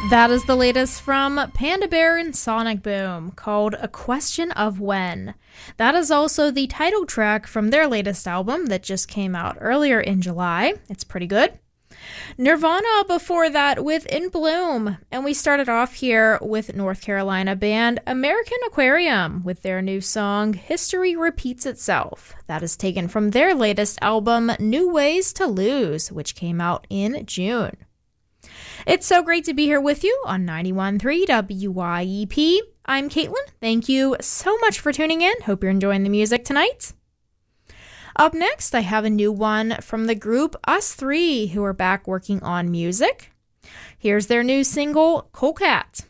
That is the latest from Panda Bear and Sonic Boom, called A Question of When. That is also the title track from their latest album that just came out earlier in July. It's pretty good. Nirvana before that with In Bloom. And we started off here with North Carolina band American Aquarium with their new song History Repeats Itself. That is taken from their latest album New Ways to Lose, which came out in June. It's so great to be here with you on 91.3 WYEP. I'm Caitlin. Thank you so much for tuning in. Hope you're enjoying the music tonight. Up next, I have a new one from the group Us3, who are back working on music. Here's their new single, Colecat.